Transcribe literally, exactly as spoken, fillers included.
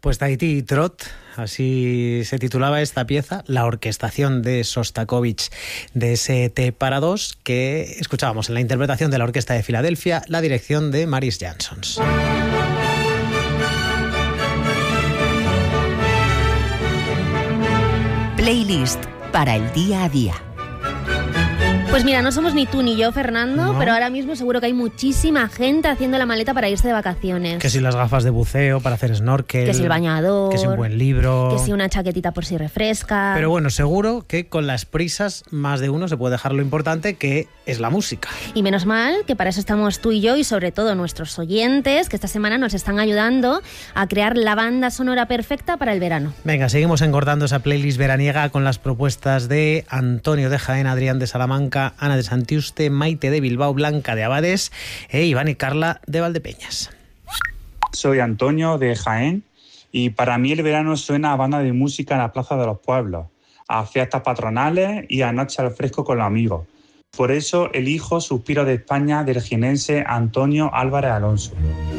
Pues Tahití Trot, así se titulaba esta pieza, la orquestación de Sostakovich de ese T para dos, que escuchábamos en la interpretación de la Orquesta de Filadelfia, la dirección de Maris Jansons. Playlist para el día a día. Pues mira, no somos ni tú ni yo, Fernando, no. pero ahora mismo seguro que hay muchísima gente haciendo la maleta para irse de vacaciones. Que si las gafas de buceo para hacer snorkel, que si el bañador, que si un buen libro, que si una chaquetita por si refresca. Pero bueno, seguro que con las prisas más de uno se puede dejar lo importante, que es la música. Y menos mal que para eso estamos tú y yo, y sobre todo nuestros oyentes, que esta semana nos están ayudando a crear la banda sonora perfecta para el verano. Venga, seguimos engordando esa playlist veraniega con las propuestas de Antonio de Jaén, Adrián de Salamanca, Ana de Santiuste, Maite de Bilbao, Blanca de Abades e Iván y Carla de Valdepeñas. Soy Antonio de Jaén y para mí el verano suena a banda de música en la plaza de los pueblos, a fiestas patronales y a noche al fresco con los amigos. Por eso elijo Suspiro de España del jienense Antonio Álvarez Alonso.